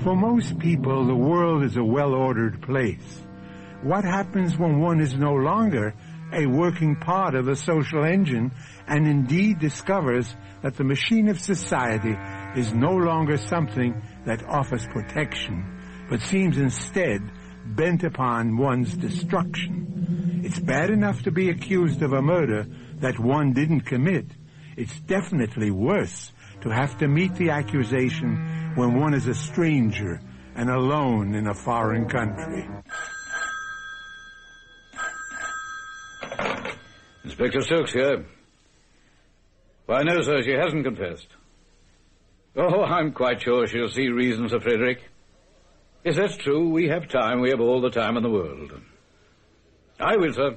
For most people, the world is a well-ordered place. What happens when one is no longer a working part of the social engine and indeed discovers that the machine of society is no longer something that offers protection, but seems instead bent upon one's destruction? It's bad enough to be accused of a murder that one didn't commit. It's definitely worse to have to meet the accusation when one is a stranger and alone in a foreign country. Inspector Stokes here. Why, no, sir, she hasn't confessed. Oh, I'm quite sure she'll see reason, Sir Frederick. Yes, that's true. We have time. We have all the time in the world. I will, sir.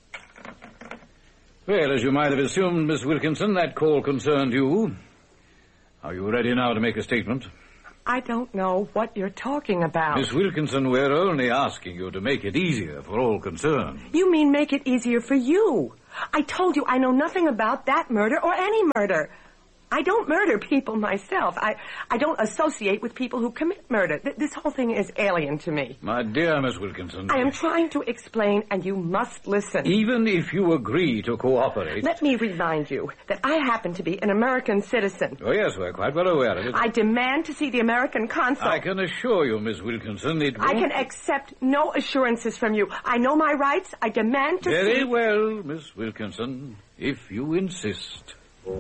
Well, as you might have assumed, Miss Wilkinson, that call concerned you. Are you ready now to make a statement? I don't know what you're talking about. Miss Wilkinson, we're only asking you to make it easier for all concerned. You mean make it easier for you? I told you I know nothing about that murder or any murder. I don't murder people myself. I don't associate with people who commit murder. This whole thing is alien to me. My dear Miss Wilkinson... I am trying to explain, and you must listen. Even if you agree to cooperate... Let me remind you that I happen to be an American citizen. Oh, yes, we're quite well aware of it. I demand to see the American consul. I can assure you, Miss Wilkinson, it won't... I can accept no assurances from you. I know my rights. I demand to see... Very well, Miss Wilkinson, if you insist.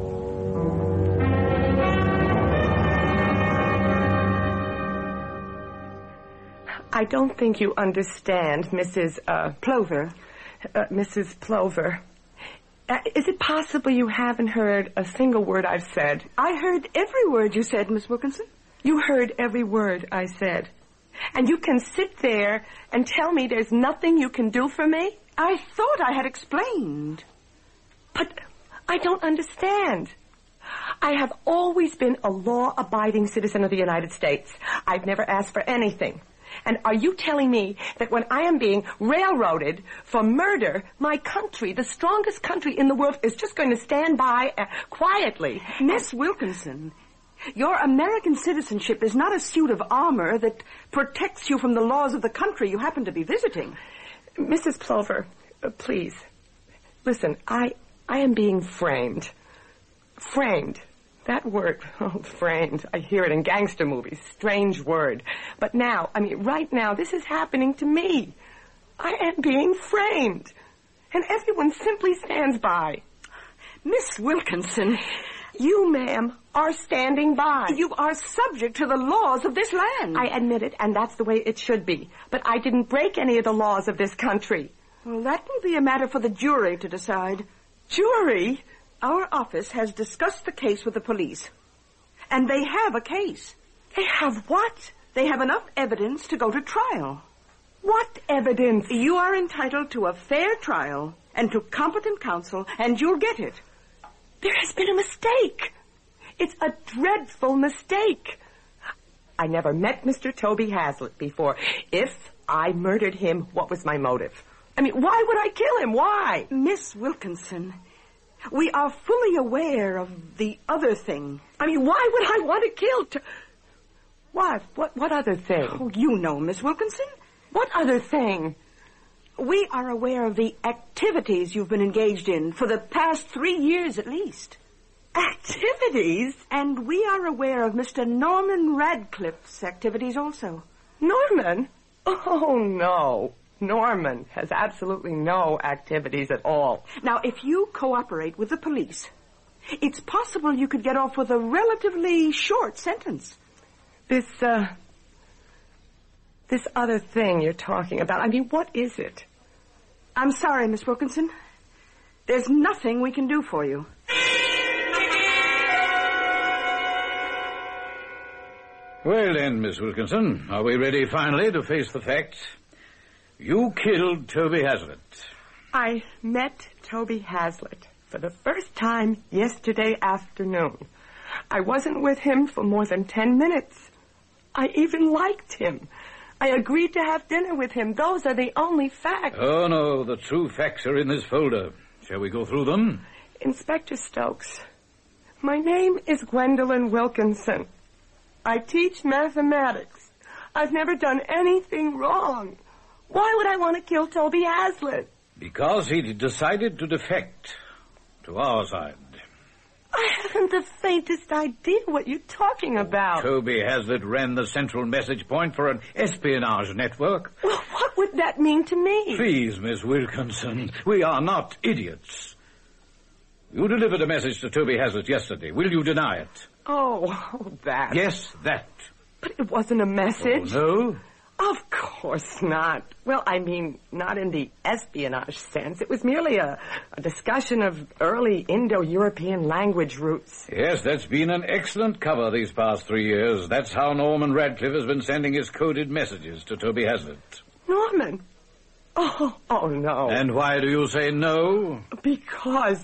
I don't think you understand, Mrs. Plover. Mrs. Plover. Is it possible you haven't heard a single word I've said? I heard every word you said, Miss Wilkinson. You heard every word I said. And you can sit there and tell me there's nothing you can do for me? I thought I had explained. But I don't understand. I have always been a law-abiding citizen of the United States. I've never asked for anything. And are you telling me that when I am being railroaded for murder, my country, the strongest country in the world, is just going to stand by quietly? Miss Wilkinson, your American citizenship is not a suit of armor that protects you from the laws of the country you happen to be visiting. Mrs. Plover, please, listen, I am being framed. Framed. That word, framed, I hear it in gangster movies. Strange word. But now, right now, this is happening to me. I am being framed. And everyone simply stands by. Miss Wilkinson. You, ma'am, are standing by. You are subject to the laws of this land. I admit it, and that's the way it should be. But I didn't break any of the laws of this country. Well, that will be a matter for the jury to decide. Jury? Our office has discussed the case with the police. And they have a case. They have what? They have enough evidence to go to trial. What evidence? You are entitled to a fair trial and to competent counsel, and you'll get it. There has been a mistake. It's a dreadful mistake. I never met Mr. Toby Hazlitt before. If I murdered him, what was my motive? Why would I kill him? Why? Miss Wilkinson... We are fully aware of the other thing. Why would I want to kill... What? What other thing? Oh, you know, Miss Wilkinson. What other thing? We are aware of the activities you've been engaged in for the past 3 years at least. Activities? And we are aware of Mr. Norman Radcliffe's activities also. Norman? Oh, no. Norman has absolutely no activities at all. Now, if you cooperate with the police, it's possible you could get off with a relatively short sentence. This other thing you're talking about, what is it? I'm sorry, Miss Wilkinson. There's nothing we can do for you. Well then, Miss Wilkinson, are we ready finally to face the facts? You killed Toby Hazlitt. I met Toby Hazlitt for the first time yesterday afternoon. I wasn't with him for more than 10 minutes. I even liked him. I agreed to have dinner with him. Those are the only facts. Oh, no, the true facts are in this folder. Shall we go through them? Inspector Stokes, my name is Gwendolyn Wilkinson. I teach mathematics. I've never done anything wrong. Why would I want to kill Toby Hazlitt? Because he decided to defect to our side. I haven't the faintest idea what you're talking about. Toby Hazlitt ran the central message point for an espionage network. Well, what would that mean to me? Please, Miss Wilkinson, we are not idiots. You delivered a message to Toby Hazlitt yesterday. Will you deny it? Oh, that. Yes, that. But it wasn't a message. Oh, no? Of course not. Well, I mean, not in the espionage sense. It was merely a discussion of early Indo-European language roots. Yes, that's been an excellent cover these past 3 years. That's how Norman Radcliffe has been sending his coded messages to Toby Hazlitt. Norman? Oh, no. And why do you say no? Because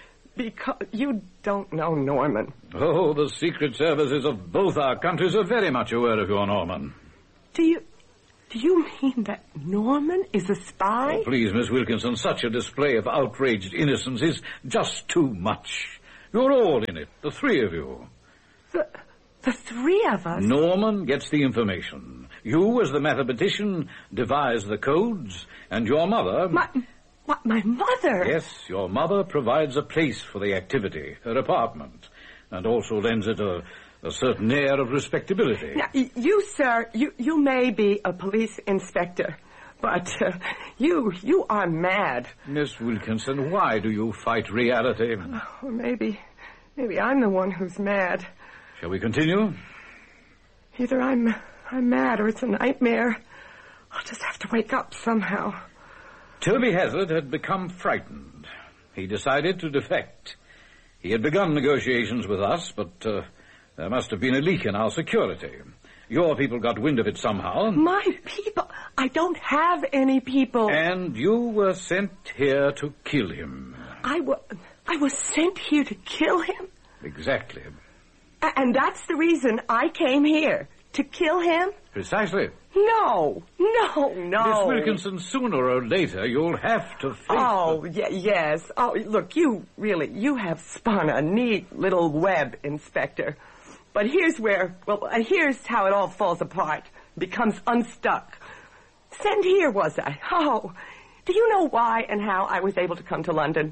you don't know Norman. Oh, the secret services of both our countries are very much aware of your Norman. Do you mean that Norman is a spy? Oh, please, Miss Wilkinson, such a display of outraged innocence is just too much. You're all in it, the three of you. The three of us? Norman gets the information. You, as the mathematician, devise the codes, and your mother... My mother? Yes, your mother provides a place for the activity, her apartment, and also lends it a certain air of respectability. Now, you, sir, you may be a police inspector, but you are mad. Miss Wilkinson, why do you fight reality? Or maybe I'm the one who's mad. Shall we continue? Either I'm mad or it's a nightmare. I'll just have to wake up somehow. Toby Hazlitt had become frightened. He decided to defect. He had begun negotiations with us, but there must have been a leak in our security. Your people got wind of it somehow. My people? I don't have any people. And you were sent here to kill him. I was sent here to kill him? Exactly. And that's the reason I came here, to kill him? Precisely. No. Miss Wilkinson, sooner or later you'll have to face... Yes. Oh, look, you have spun a neat little web, Inspector. But here's how it all falls apart, becomes unstuck. Sent here, was I? Oh, do you know why and how I was able to come to London?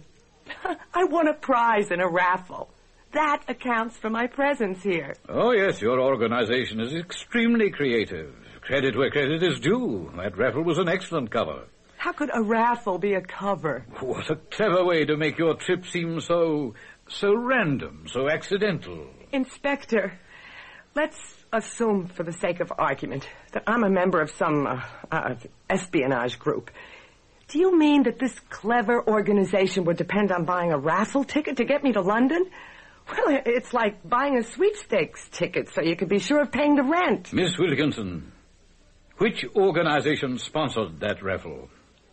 I won a prize in a raffle. That accounts for my presence here. Oh, yes, your organization is extremely creative. Credit where credit is due. That raffle was an excellent cover. How could a raffle be a cover? What a clever way to make your trip seem so random, so accidental. Inspector, let's assume for the sake of argument that I'm a member of some espionage group. Do you mean that this clever organization would depend on buying a raffle ticket to get me to London? Well, it's like buying a sweepstakes ticket so you can be sure of paying the rent. Miss Wilkinson, which organization sponsored that raffle?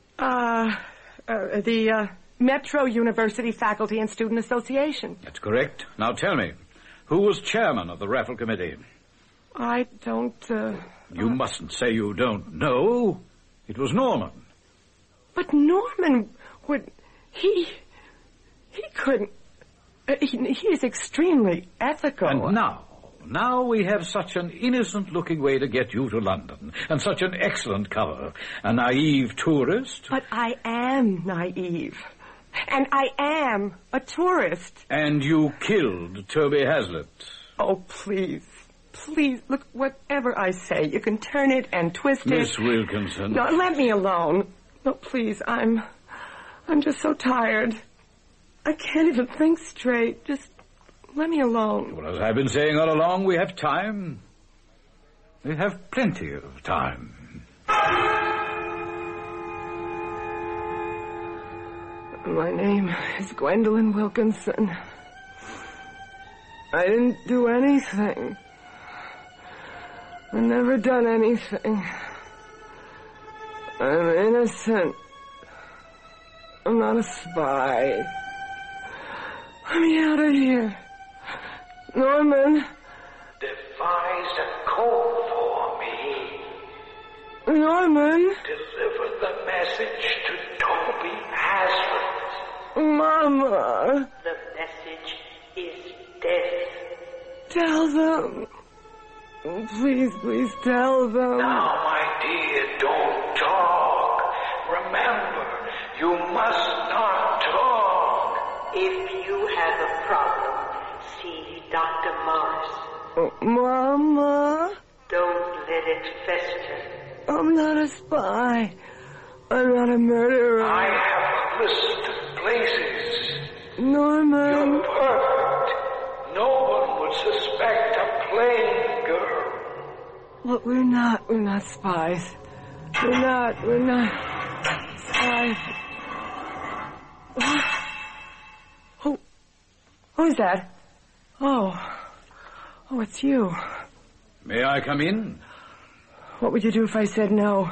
The Metro University Faculty and Student Association. That's correct. Now tell me, who was chairman of the raffle committee? I don't, You mustn't say you don't know. It was Norman. But Norman he couldn't... He is extremely ethical. And now we have such an innocent-looking way to get you to London, and such an excellent cover. A naive tourist. But I am naive. And I am a tourist. And you killed Toby Hazlitt. Oh, please. Please, look, whatever I say, you can turn it and twist it. Miss Wilkinson. No, let me alone. No, please, I'm just so tired. I can't even think straight. Just let me alone. Well, as I've been saying all along, we have time. We have plenty of time. My name is Gwendolyn Wilkinson. I didn't do anything. I've never done anything. I'm innocent. I'm not a spy. Let me out of here. Norman. Devise a code for me. Norman. Deliver the message to Toby Hazlitt. Mama. The message is death. Tell them. Please, please tell them. Now, my dear, don't talk. Remember, you must not talk. If you have a problem, see Dr. Morris. Oh, Mama, Don't let it fester. I'm not a spy. I'm not a murderer. I have a list of places. Norman. You're perfect. No one would suspect a plain girl. But we're not spies. We're not spies. Who is that? Oh, it's you. May I come in? What would you do if I said no?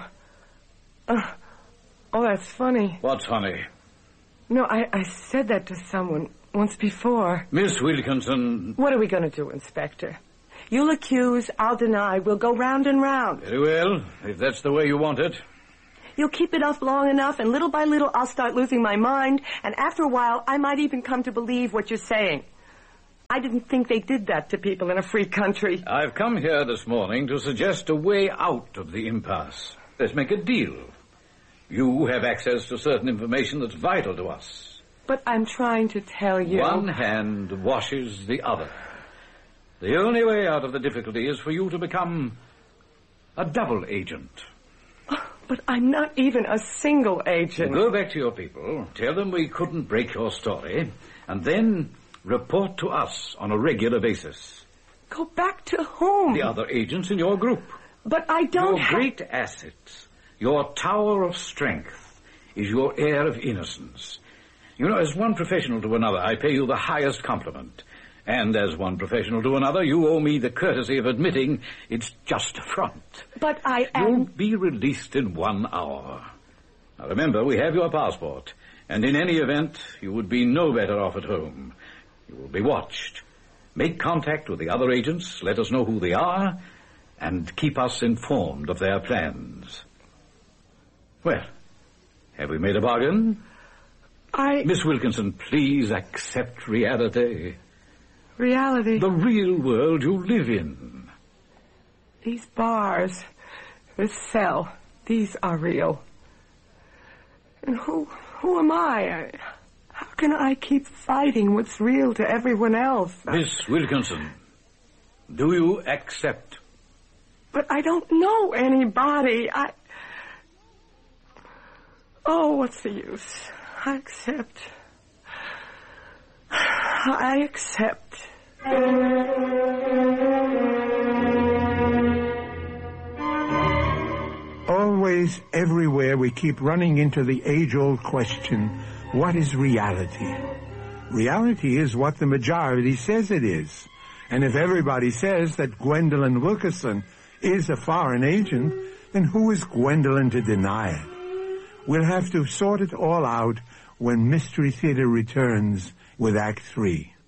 Oh, that's funny. What's funny? No, I said that to someone once before. Miss Wilkinson. What are we going to do, Inspector? You'll accuse, I'll deny. We'll go round and round. Very well, if that's the way you want it. You'll keep it up long enough, and little by little I'll start losing my mind, and after a while I might even come to believe what you're saying. I didn't think they did that to people in a free country. I've come here this morning to suggest a way out of the impasse. Let's make a deal. You have access to certain information that's vital to us. But I'm trying to tell you... One hand washes the other. The only way out of the difficulty is for you to become a double agent. But I'm not even a single agent. Go back to your people, tell them we couldn't break your story, and then report to us on a regular basis. Go back to whom? The other agents in your group. But I don't Your great asset, your tower of strength, is your air of innocence. You know, as one professional to another, I pay you the highest compliment. And as one professional to another, you owe me the courtesy of admitting it's just a front. But I am... You'll be released in 1 hour. Now remember, we have your passport, and in any event, you would be no better off at home. You will be watched. Make contact with the other agents, let us know who they are, and keep us informed of their plans. Well, have we made a bargain? Miss Wilkinson, please accept reality. Reality? The real world you live in. These bars, this cell, these are real. And who am I? How can I keep fighting what's real to everyone else? Miss Wilkinson, do you accept? But I don't know anybody. Oh, what's the use? I accept. I accept. Always, everywhere, we keep running into the age-old question, what is reality? Reality is what the majority says it is. And if everybody says that Gwendolyn Wilkinson is a foreign agent, then who is Gwendolyn to deny it? We'll have to sort it all out when Mystery Theater returns with Act 3.